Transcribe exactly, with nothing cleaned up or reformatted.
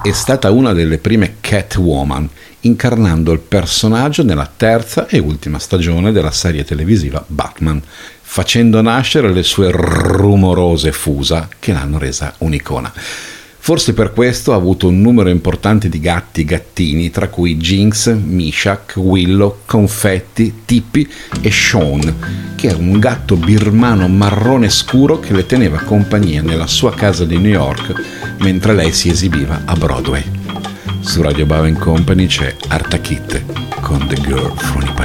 è stata una delle prime Catwoman, incarnando il personaggio nella terza e ultima stagione della serie televisiva Batman, facendo nascere le sue rumorose fusa che l'hanno resa un'icona. Forse per questo ha avuto un numero importante di gatti e gattini, tra cui Jinx, Mishak, Willow, Confetti, Tippy e Sean, che era un gatto birmano marrone scuro che le teneva compagnia nella sua casa di New York mentre lei si esibiva a Broadway. Su Radio Bava and Company c'è Arta Kit con The Girl from Ipanema.